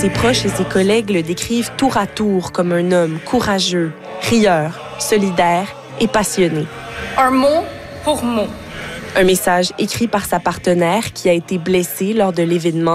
Ses proches et ses collègues le décrivent tour à tour comme un homme courageux, rieur, solidaire et passionné. Un mot pour mot. Un message écrit par sa partenaire qui a été blessée lors de l'événement